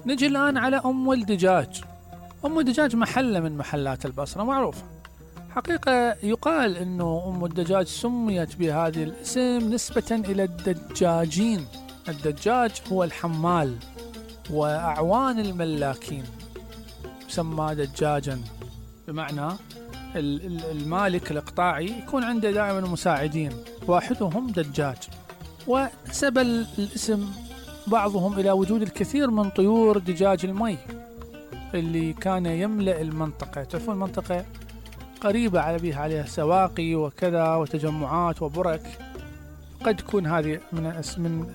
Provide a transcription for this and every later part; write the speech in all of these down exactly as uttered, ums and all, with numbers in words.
نجي الآن على أم الدجاج. أم الدجاج محلة من محلات البصرة معروفة. حقيقة يقال أنه أم الدجاج سميت بهذه الاسم نسبة إلى الدجاجين. الدجاج هو الحمال وأعوان الملاكين، يسمى دجاجا، بمعنى المالك الإقطاعي يكون عنده دائما مساعدين، واحدهم دجاج. ونسب الاسم بعضهم إلى وجود الكثير من طيور دجاج المي اللي كان يملأ المنطقة. تعرفون المنطقة قريبة على بيها عليها سواقي وكذا وتجمعات وبرك، قد تكون هذه من اسم من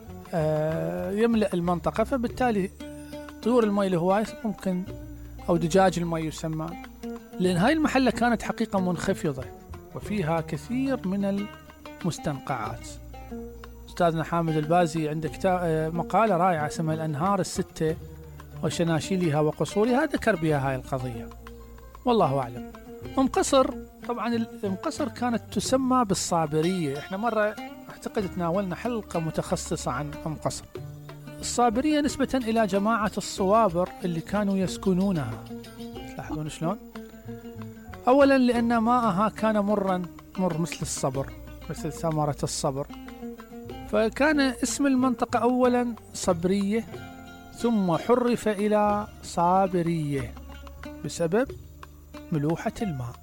آه يملأ المنطقة، فبالتالي طيور المي اللي هو ممكن أو دجاج المي يسمى. لأن هاي المحلة كانت حقيقة منخفضة وفيها كثير من المستنقعات. أستاذنا حامد البازي عنده كتاب مقالة رائعة اسمها الأنهار الستة وشناشيلها وقصورها، ذكر بها هاي القضية، والله أعلم. أم قصر، طبعا أم قصر كانت تسمى بالصابرية. احنا مرة اعتقد تناولنا حلقة متخصصة عن أم قصر. الصابرية نسبة إلى جماعة الصوابر اللي كانوا يسكنونها. تلاحظون شلون؟ أولا لأن ماءها كان مرا، مر مثل الصبر، مثل ثمرة الصبر، فكان اسم المنطقة أولا صبرية، ثم حرف إلى صابرية بسبب ملوحة الماء.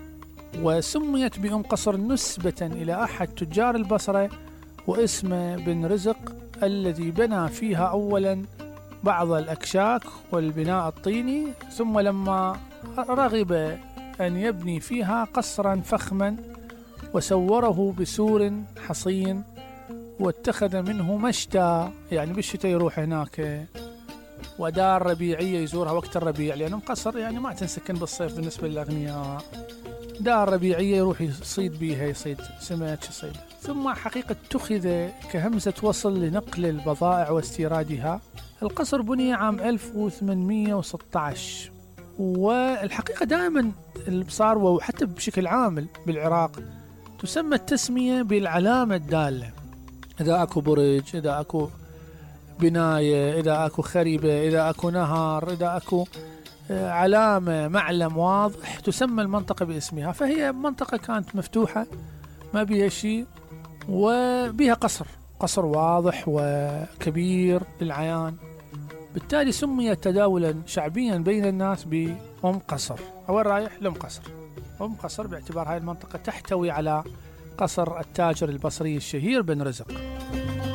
وسميت بأم قصر نسبة إلى أحد تجار البصرة واسمه بن رزق، الذي بنى فيها أولا بعض الأكشاك والبناء الطيني، ثم لما رغب أن يبني فيها قصرا فخما وسوره بسور حصين، واتخذ منه مشتى، يعني بالشتاء يروح هناك، ودار ربيعية يزورها وقت الربيع، لأنه قصر يعني ما تنسكن بالصيف بالنسبة للأغنياء، دار ربيعية يروح يصيد بيها، يصيد سمك، يصيد. ثم حقيقة اتخذ كهمزة وصل لنقل البضائع واستيرادها. القصر بني عام ألف وثمانمئة وستة عشر. والحقيقة دائما البصار وحتى بشكل عام بالعراق تسمى التسمية بالعلامة الدالة. إذا أكو برج، إذا أكو بناية، إذا أكو خريبة، إذا أكو نهر، إذا أكو علامة معلم واضح، تسمى المنطقة باسمها. فهي منطقة كانت مفتوحة ما بيها شيء، وبيها قصر، قصر واضح وكبير للعيان، بالتالي سميت تداولا شعبيا بين الناس بأم قصر. أول رايح لأم قصر، أم قصر باعتبار هاي المنطقة تحتوي على قصر التاجر البصري الشهير بن رزق.